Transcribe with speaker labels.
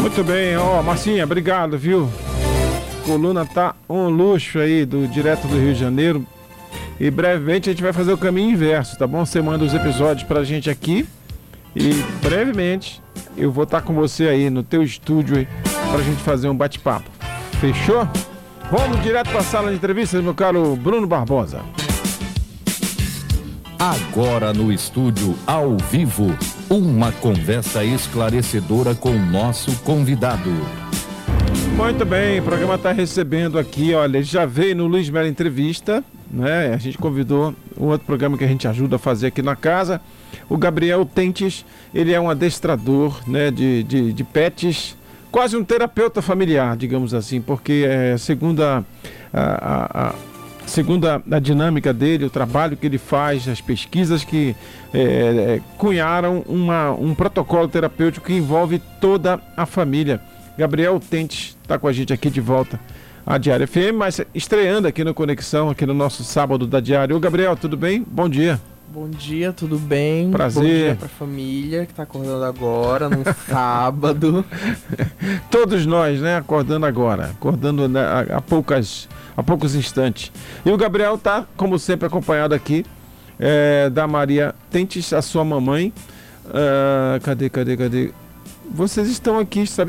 Speaker 1: Muito bem, Marcinha, obrigado, viu? Coluna tá um luxo aí, direto do Rio de Janeiro. E brevemente a gente vai fazer o caminho inverso, tá bom? Você manda os episódios pra gente aqui e brevemente eu vou estar com você aí no teu estúdio aí pra gente fazer um bate-papo. Fechou? Vamos direto pra sala de entrevistas, meu caro Bruno Barbosa.
Speaker 2: Agora no estúdio, ao vivo, uma conversa esclarecedora com o nosso convidado.
Speaker 1: Muito bem, o programa está recebendo aqui, olha, ele já veio no Luiz Melo Entrevista, né? A gente convidou um outro programa que a gente ajuda a fazer aqui na casa, o Gabriel Tentes. Ele é um adestrador, né, de pets, quase um terapeuta familiar, digamos assim, porque segundo a dinâmica dele, o trabalho que ele faz, as pesquisas que cunharam um protocolo terapêutico que envolve toda a família. Gabriel Tentes está com a gente aqui de volta à Diário FM, mas estreando aqui no Conexão, aqui no nosso sábado da Diário. Ô Gabriel, tudo bem? Bom dia.
Speaker 3: Bom dia, tudo bem?
Speaker 1: Prazer.
Speaker 3: Bom dia pra família que tá acordando agora, num sábado.
Speaker 1: Todos nós, né? Acordando agora, acordando há poucos instantes. E o Gabriel tá, como sempre, acompanhado aqui da Maria Tentes, a sua mamãe. Cadê? Vocês estão aqui, sabe?